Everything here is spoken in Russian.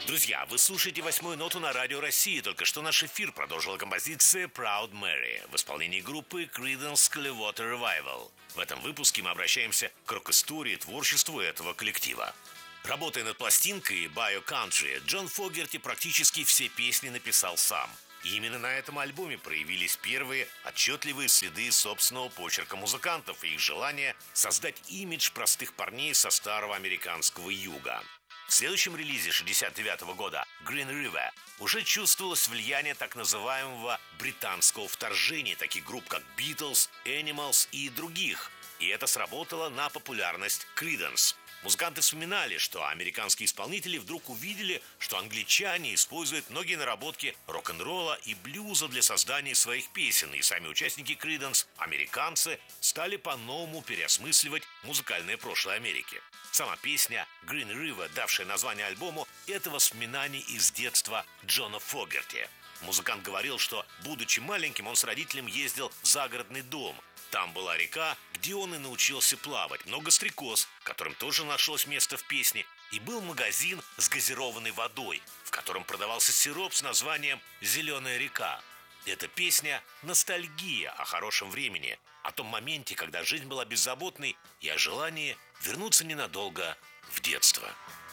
Друзья, вы слушаете «Восьмую ноту» на Радио России. Только что наш эфир продолжила композиция «Proud Mary» в исполнении группы Creedence Clearwater Revival. В этом выпуске мы обращаемся к рок-истории и творчеству этого коллектива. Работая над пластинкой «Bio Country», Джон Фогерти практически все песни написал сам. И именно на этом альбоме проявились первые отчетливые следы собственного почерка музыкантов и их желания создать имидж простых парней со старого американского юга. В следующем релизе 1969 года «Green River» уже чувствовалось влияние так называемого британского вторжения таких групп, как Beatles, Animals и других. И это сработало на популярность Creedence. Музыканты вспоминали, что американские исполнители вдруг увидели, что англичане используют многие наработки рок-н-ролла и блюза для создания своих песен, и сами участники Creedence, американцы, стали по-новому переосмысливать музыкальное прошлое Америки. Сама песня «Green River», давшая название альбому, это воспоминание из детства Джона Фогерти. Музыкант говорил, что, будучи маленьким, он с родителем ездил в загородный дом. Там была река, где он и научился плавать, много стрекоз, которым тоже нашлось место в песне, и был магазин с газированной водой, в котором продавался сироп с названием «Зеленая река». Эта песня – ностальгия о хорошем времени, о том моменте, когда жизнь была беззаботной, и о желании вернуться ненадолго в детство.